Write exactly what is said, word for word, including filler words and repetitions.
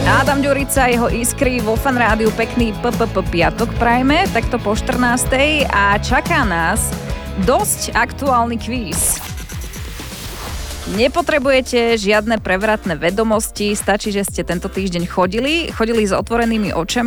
Adam Ďurica, jeho Iskry vo Fan Rádiu, pekný pé pé pé piatok prajme, takto po štrnástej a čaká nás dosť aktuálny kvíz. Nepotrebujete žiadne prevratné vedomosti, stačí, že ste tento týždeň chodili, chodili s otvorenými očami.